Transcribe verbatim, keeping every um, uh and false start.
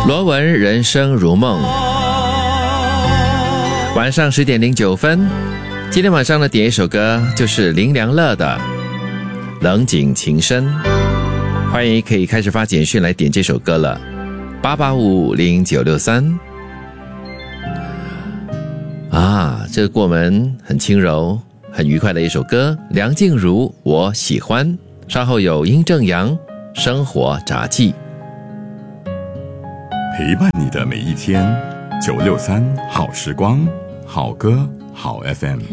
罗文人生如梦，晚上十点零九分，今天晚上的点一首歌就是林良乐的《冷井情深》，欢迎可以开始发简讯来点这首歌了，八八五零九六三。啊，这个过门很轻柔很愉快的一首歌，梁静茹我喜欢，稍后有殷正阳生活札记， 陪伴你的每一天。九六三好时光，好歌好 F M。